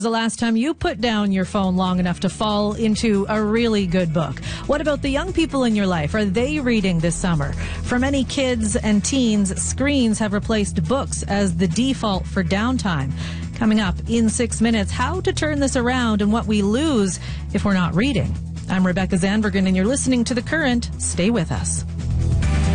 The last time you put down your phone long enough to fall into a really good book? What about the young people in your life? Are they reading this summer? For many kids and teens, screens have replaced books as the default for downtime. Coming up in 6 minutes, how to turn this around and what we lose if we're not reading. I'm Rebecca Zandbergen, and you're listening to The Current. Stay with us.